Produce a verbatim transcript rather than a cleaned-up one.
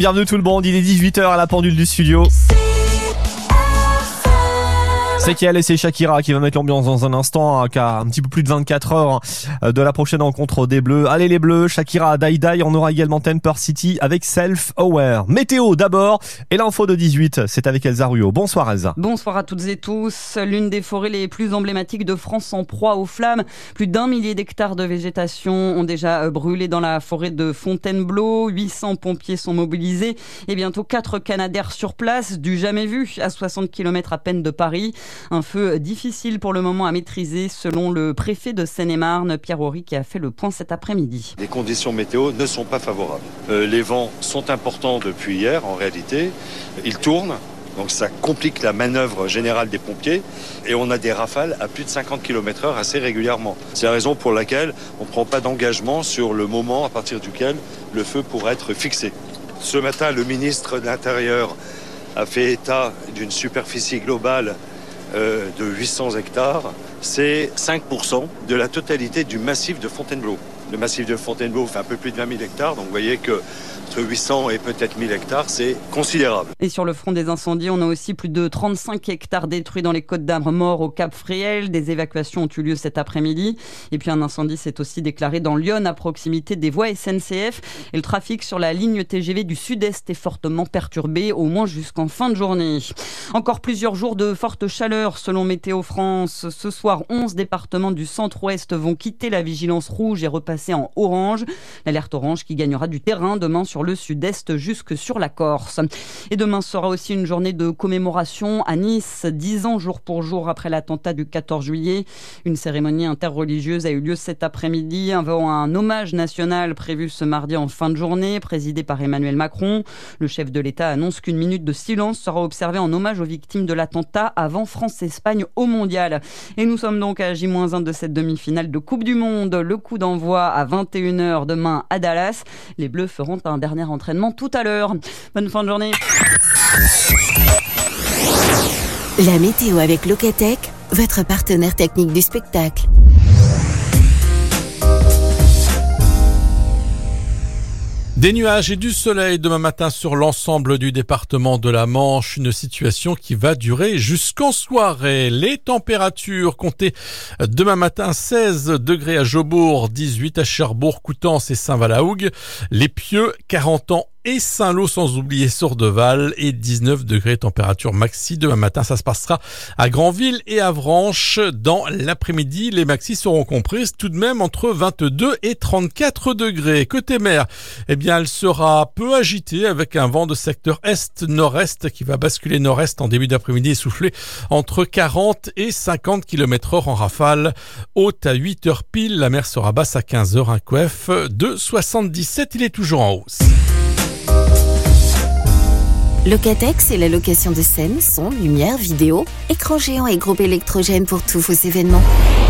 Bienvenue tout le monde, il est dix-huit heures à la pendule du studio. C'est qu'elle et c'est Shakira qui va mettre l'ambiance dans un instant, car un petit peu plus de vingt-quatre heures de la prochaine rencontre des Bleus. Allez les Bleus, Shakira, Die Die, on aura également Temper City avec Self Aware. Météo d'abord, et l'info de dix-huit, c'est avec Elsa Ruot. Bonsoir Elsa. Bonsoir à toutes et tous. L'une des forêts les plus emblématiques de France en proie aux flammes. Plus d'un millier d'hectares de végétation ont déjà brûlé dans la forêt de Fontainebleau. huit cents pompiers sont mobilisés et bientôt quatre Canadair sur place, du jamais vu à soixante kilomètres à peine de Paris. Un feu difficile pour le moment à maîtriser selon le préfet de Seine-et-Marne, Pierre Horry, qui a fait le point cet après-midi. Les conditions météo ne sont pas favorables. Euh, les vents sont importants depuis hier en réalité. Ils tournent, donc ça complique la manœuvre générale des pompiers et on a des rafales à plus de cinquante kilomètres heure assez régulièrement. C'est la raison pour laquelle on ne prend pas d'engagement sur le moment à partir duquel le feu pourrait être fixé. Ce matin, le ministre de l'Intérieur a fait état d'une superficie globale Euh, de huit cents hectares, c'est cinq pour cent de la totalité du massif de Fontainebleau. Le massif de Fontainebleau fait un peu plus de vingt mille hectares, donc vous voyez que entre huit cents et peut-être mille hectares, c'est considérable. Et sur le front des incendies, on a aussi plus de trente-cinq hectares détruits dans les Côtes d'Armor morts au Cap Fréhel. Des évacuations ont eu lieu cet après-midi. Et puis un incendie s'est aussi déclaré dans Lyon, à proximité des voies S N C F. Et le trafic sur la ligne T G V du Sud-Est est fortement perturbé, au moins jusqu'en fin de journée. Encore plusieurs jours de forte chaleur selon Météo France. Ce soir, onze départements du centre-ouest vont quitter la vigilance rouge et repasser en orange. L'alerte orange qui gagnera du terrain demain sur le sud-est jusque sur la Corse. Et demain sera aussi une journée de commémoration à Nice, dix ans jour pour jour après l'attentat du quatorze juillet. Une cérémonie interreligieuse a eu lieu cet après-midi avant un hommage national prévu ce mardi en fin de journée, présidé par Emmanuel Macron. Le chef de l'État annonce qu'une minute de silence sera observée en hommage aux victimes de l'attentat avant France-Espagne au Mondial. Et nous sommes donc à J moins un de cette demi-finale de Coupe du Monde. Le coup d'envoi à vingt et une heures demain à Dallas. Les Bleus feront un dernier entraînement tout à l'heure. Bonne fin de journée. La météo avec Locatech, votre partenaire technique du spectacle. Des nuages et du soleil demain matin sur l'ensemble du département de la Manche, une situation qui va durer jusqu'en soirée. Les températures comptées demain matin, seize degrés à Jobourg, dix-huit à Cherbourg, Coutances et Saint-Valahougue, Les Pieux, quarante ans et Saint-Lô, sans oublier Sourdeval, et dix-neuf degrés température maxi. Demain matin, ça se passera à Granville et Avranches. Dans l'après-midi, les maxis seront comprises tout de même entre vingt-deux et trente-quatre degrés. Côté mer, eh bien, elle sera peu agitée avec un vent de secteur est-nord-est qui va basculer nord-est en début d'après-midi et souffler entre quarante et cinquante kilomètres heure en rafale. Haute à huit heures pile, la mer sera basse à quinze heures, un Q O F de soixante-dix-sept. Il est toujours en hausse. Locatech, c'est la location de scène, son, lumière, vidéo, écran géant et groupe électrogène pour tous vos événements.